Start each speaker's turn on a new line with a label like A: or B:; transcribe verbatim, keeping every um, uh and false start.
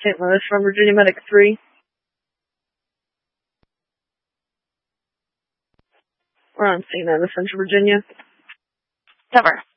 A: Saint Louis from Virginia Medic three. We're on scene out of Central Virginia.
B: Cover.